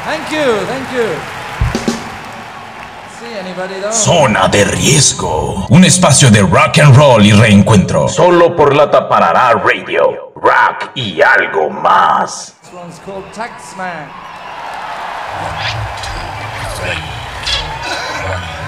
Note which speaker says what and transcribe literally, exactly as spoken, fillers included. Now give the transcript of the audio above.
Speaker 1: Thank you, thank you. See anybody though?
Speaker 2: Zona de riesgo. Un espacio de rock and roll y reencuentro. Solo por la Taparará Radio. Rock y algo más.
Speaker 1: This one's called Taxman.